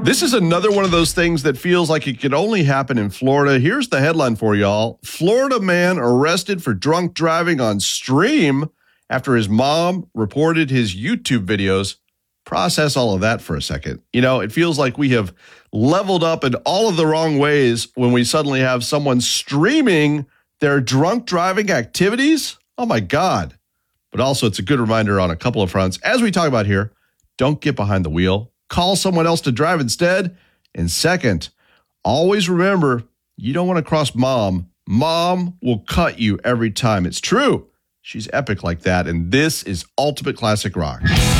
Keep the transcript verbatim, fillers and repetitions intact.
This is another one of those things that feels like it could only happen in Florida. Here's the headline for y'all. Florida man arrested for drunk driving on stream after his mom reported his YouTube videos. Process all of that for a second. You know, it feels like we have leveled up in all of the wrong ways when we suddenly have someone streaming their drunk driving activities. Oh, my God. But also, it's a good reminder on a couple of fronts. As we talk about here, don't get behind the wheel. Call someone else to drive instead. And second, always remember, you don't want to cross mom. Mom will cut you every time. It's true. She's epic like that. And this is Ultimate Classic Rock.